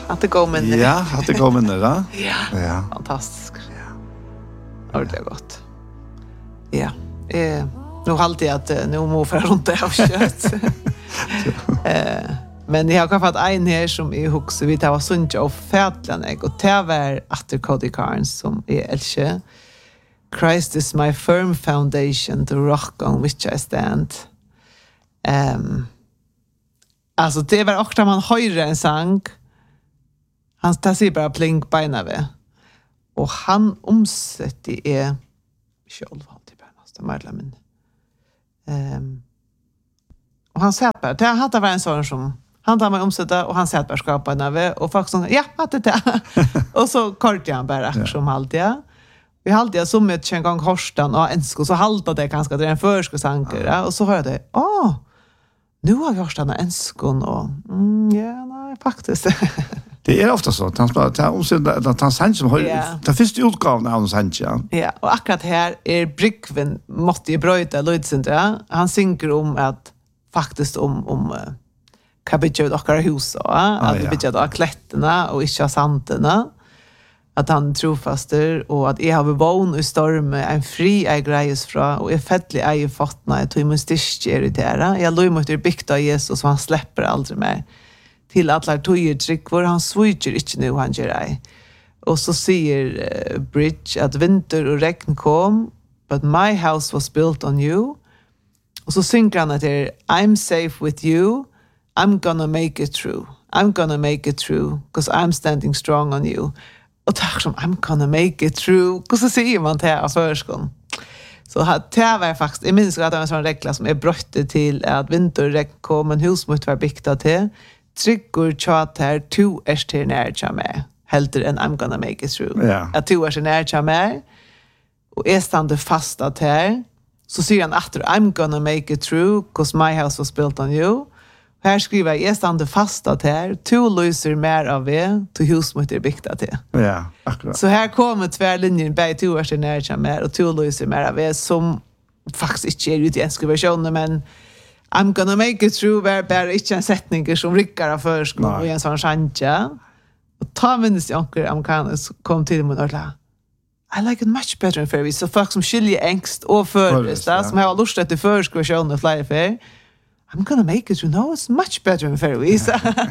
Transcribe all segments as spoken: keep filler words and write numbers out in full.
att det går minne. Ja, att det går minne, va? Ja, ja. Fantastiskt. Ja. Det är gott. Ja, eh, nu halter jag att nu må för runt det av kött. eh, men jag har fått en här som är huxar vi tar sunja och fätlan och det var att Cody Carnes som är älske. Christ is my firm foundation, the rock on which I stand. Um, alltså det var också man höjde en sång. Han tar sig bara plink beina ved. Och han omsätter är själv alltid bara nästan medlemmen. Um, och han säger bara, det hade varit en sån som han tar mig omsätta och han säger bara skapa beina ved och folk som ja, att det är. Och så kort han bara ja. Som alltid. Ja. Vi hade jag som ett en gång Horstan och ensko så halta det ganska det är en förskosanker ja. Och så hör jag det. Åh. Nu har jag Horstan och enskon och mm, ja, nej faktiskt. Det är ofta så att han spelar till omsidan att han sen som har det första utgåvan av sen ja. Ja, och akkurat här är Brickvin måste ju bryta Lloydsindra. Han synker om att faktiskt om om uh, kabitjut och hus och att det betyder att klätterna och inte santerna. Att han trofaster och att jag har vån i storm en fri är grejes fra och är fettlig är ju fatna att du måste irritera. Jag lov mot det bygda Jesus så han släpper aldrig mer. Till att lär tojer trick var han switcher inte nu han gör ej. Och så säger uh, Bridge att vinter och regn kom but my house was built on you. Och så synker han att det är I'm safe with you. I'm gonna make it through. I'm gonna make it through because I'm standing strong on you. Och tack som I'm gonna make it through. Och så säger man det här förskon. Så det var faktiskt, jag minns att det var en sån regla som är brötte till att vinterregn kom en hus mot var byggt till. Tryggor tjat här, to är till närcha med. Helter än I'm gonna make it through. Yeah. Att to är till närcha med. Och är stande fast att här. Så säger han efter, I'm gonna make it through because my house was built on you. Här skriver jag, jag stannar fast att här, to lyser mer av er, to hus mot er byggt till. Ja, akkurat. Så här kommer tvärlinjen, bäg to år sedan närkär mer, och to lyser mer av er, som faktiskt inte är ut i enska versioner, men I'm gonna make it through, var bara inte en sättning som rickar av förskål och en sån chantja. Och ta minnes jag onker amerikaner kom till mig och sa, I like it much better than Ferris. Så folk som skiljer ängst och förrest, ja. Som har lust till förskål versioner flera för, I'm gonna make it, you know, it's much better than Ferris.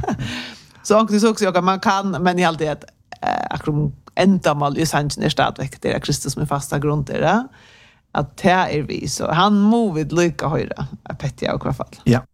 Så onkel så också jag man kan, men i allt det att akkurat ända mal i sanningen är stadväck, det är Kristus med fasta grund där. Att det är vi, så han movid lycka höra, jag pettar jag i alla fall. Ja.